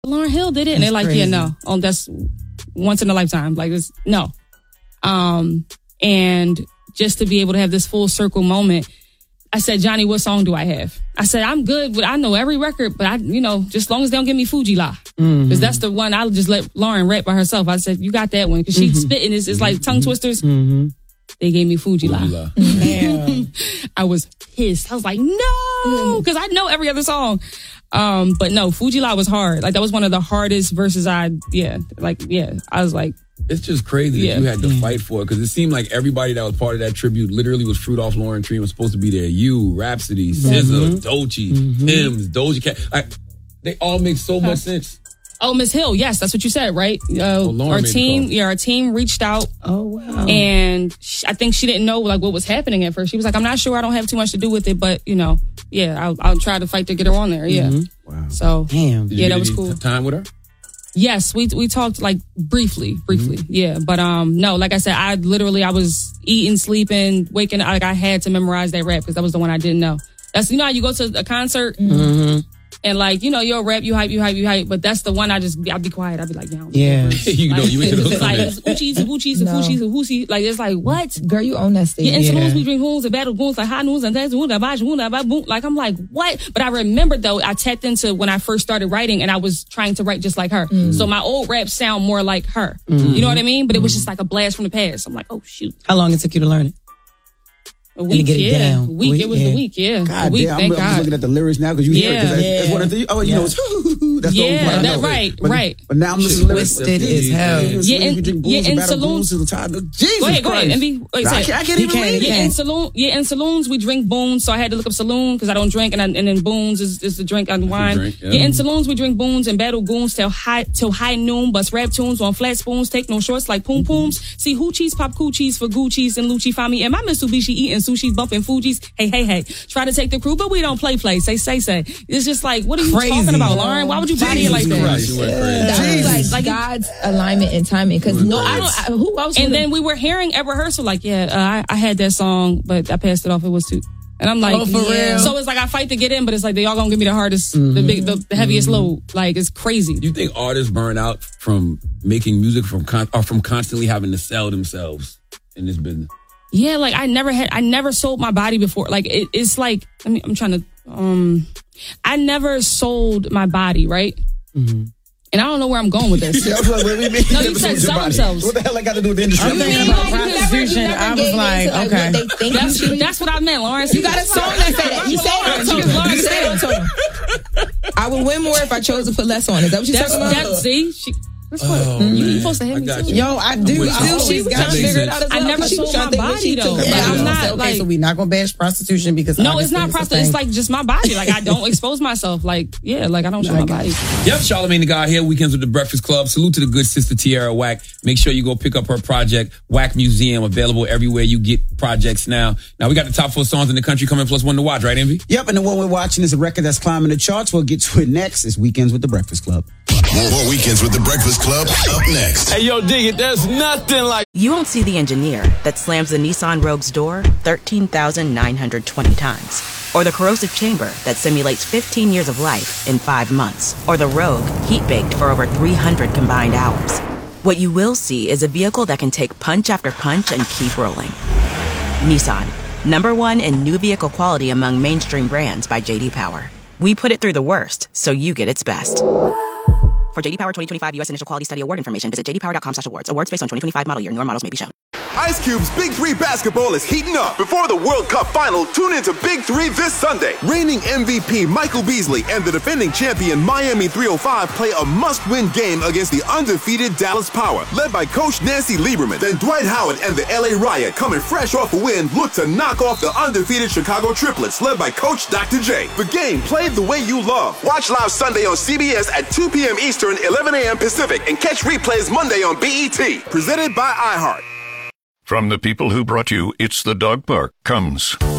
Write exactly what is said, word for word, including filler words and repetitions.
Lauryn Hill did it. And That's they're like, crazy. yeah, no. Oh, that's once in a lifetime. Like, it's, no. Um, and just to be able to have this full circle moment, I said, Johnny, what song do I have? I said, I'm good, but I know every record, but I, you know, just as long as they don't give me Fuji La. Mm-hmm. Because that's the one I'll just let Lauryn rap by herself. I said, you got that one. Because she's Mm-hmm. spitting, it's, it's like tongue twisters. Mm-hmm. They gave me Fuji La. Fuji La. Damn. I was pissed. I was like, no, because I know every other song. Um, but no, Fuji La was hard. Like, that was one of the hardest verses I, yeah, like, yeah. I was like, It's just crazy Yeah. that you had to fight for it because it seemed like everybody that was part of that tribute literally was fruit off Lauren Tree was supposed to be there. You, Rhapsody, S Z A, Mm-hmm. Doechii, Hims, Doja Cat. Like, they all make so much sense. oh, Miss Hill. Yes, that's what you said, right? Uh, Lauren our made the team, call. yeah, our team reached out. Oh, wow. And she, I think she didn't know like what was happening at first. She was like, I'm not sure. I don't have too much to do with it, but you know, yeah, I'll, I'll try to fight to get her on there. Yeah. Wow. So Damn. Did you yeah, get that was any cool. t- time with her? Yes, we we talked like briefly, briefly. Yeah, but um, no, like I said, I literally I was eating, sleeping, waking. Like I had to memorize that rap because that was the one I didn't know. That's you know how you go to a concert. Mm-hmm. And like, you know, you'll rap, you hype, you hype, you hype. But that's the one I just, I'll be quiet. I'll be like, yeah. Yeah. You know, you into those It's like, things. it's Uchis, Uchis, No. Uchis, Uchis. Like, it's like, what? Girl, you own that stage. Yeah, in Yeah. saloons we drink hoons and battle goons like high noons and that's like I'm like, what? But I remember though, I tapped into when I first started writing and I was trying to write just like her. So my old raps sound more like her. You know what I mean? But it was just like a blast from the past. I'm like, oh shoot. How long it took you to learn it? A week, get it yeah. down. A week, Week, it was yeah. the week, yeah. God a week, damn, thank I'm, I'm just God. looking at the lyrics now because you hear Yeah. it. 'cause that's, that's Yeah. one of the, oh, you know, it's, that's the Yeah, only part I that- know. right, but, right. But now I'm listening to lyrics. Twisted as hell. Yeah, in- yeah, in saloons- Jesus Go ahead, go ahead. Christ. And be, wait, I say it. can't, I can't He even can't, read he it. Yeah, can't. in saloon, yeah, in saloons we drink boons, so I had to look up saloon because I don't drink, and I, and then boons is, is the drink on wine. drink, yeah. yeah. in saloons we drink boons and battle goons till high till high noon, bust rap tunes on flat spoons, take no shorts like poom pooms. See hoochies, pop coochies for Gucci's and Lucci. Find me and my Mitsubishi eating sushi, bumping Fuji's. Hey, hey, hey, try to take the crew, but we don't play play. Say, say, say. It's just like, what are you Crazy. talking about, Lauren? Why would you body it like that? Christ, you went crazy. That's Jesus. like God's alignment and timing. Because no, I don't. I, who else? And would've- then we were hearing at rehearsal, like, yeah, uh, I, I had that song, but I passed it off. It was too. And I'm like, Oh, for yeah. real? So it's like I fight to get in, but it's like they all gonna give me the hardest, Mm-hmm. the big, the, the heaviest load. Like it's crazy. You think artists burn out from making music from con- or from constantly having to sell themselves in this business? Yeah, like I never had, I never sold my body before. Like it, it's like, I mean, I'm trying to, um, I never sold my body, right? Mm-hmm. And I don't know where I'm going with this. Yeah, I was like, what do you mean? No, you said sell themselves. What the hell I got to do with the industry? I'm thinking Yeah, about you never- prostitution. I was like, okay. What they think That's, you should. that's what I meant, Lawrence. You got a song that said that. You said it on totem. You said it on totem. I would win more if I chose to put less on. Is that what you're That's, talking about? that, see? She, that's what, Oh, you, man. you supposed to hit I me got too. you. Yo, I do. with I you. still, she's That got to makes figure it sense. out as I well. never 'cause she was sold trying to my think what she body, took though. about I'm it. not, Okay, like- so we're not gonna bash prostitution because No, it's obviously not a prostitution. thing. It's like just my body. Like I don't expose myself. Like yeah, like I don't show my body. Yep, Charlamagne the God here, Weekends with the Breakfast Club. Salute to the good sister Tierra Whack. Make sure you go pick up her project, Whack Museum, available everywhere you get projects now. Now we got the top four songs in the country coming, plus one to watch, right, Envy? Yep, and the one we're watching is a record that's climbing the charts. We'll get to it next. It's Weekends with the Breakfast Club. More Weekends with the Breakfast Club up next. Hey, yo, dig it. There's nothing like. You won't see the engineer that slams the Nissan Rogue's door thirteen thousand nine hundred twenty times. Or the corrosive chamber that simulates fifteen years of life in five months. Or the Rogue heat-baked for over three hundred combined hours. What you will see is a vehicle that can take punch after punch and keep rolling. Nissan, number one in new vehicle quality among mainstream brands by J D Power. We put it through the worst, so you get its best. For J D Power twenty twenty-five U S Initial Quality Study Award information, visit j d power dot com slash awards. Awards based on twenty twenty-five model year. Newer models may be shown. Ice Cube's Big Three basketball is heating up. Before the World Cup final, tune into Big Three this Sunday. Reigning M V P Michael Beasley and the defending champion Miami three oh five play a must-win game against the undefeated Dallas Power, led by Coach Nancy Lieberman. Then Dwight Howard and the L A Riot, coming fresh off a win, look to knock off the undefeated Chicago Triplets, led by Coach Doctor J. The game played the way you love. Watch live Sunday on C B S at two p.m. Eastern, eleven a.m. Pacific, and catch replays Monday on B E T. Presented by iHeart. From the people who brought you It's the Dog Park comes